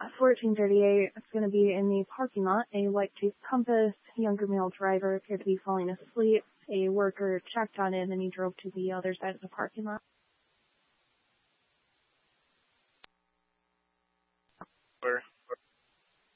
14:38, it's going to be in the parking lot. A white Jeep Compass, younger male driver appeared to be falling asleep. A worker checked on him and he drove to the other side of the parking lot.